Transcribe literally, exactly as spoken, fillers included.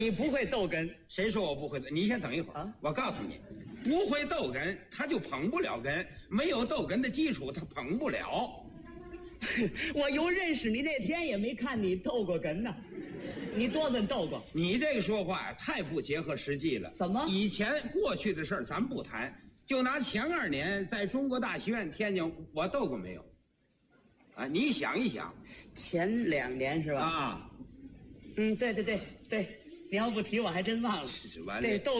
你不会逗哏， 谁说我不会？你先等一会儿啊！我告诉你，不会逗哏，他就捧不了哏。没有逗哏的基础，他捧不了。 我由认识你那天也没看你逗过哏呢，你多怎逗过？ 你这个说话太不结合实际了。 怎么？ 以前过去的事儿咱不谈，就拿前二年在中国大戏院天津，我逗过没有？啊，你想一想， 前两年是吧？ 啊， 嗯，对对对对，你要不提我还真忘了。 完了， 对，逗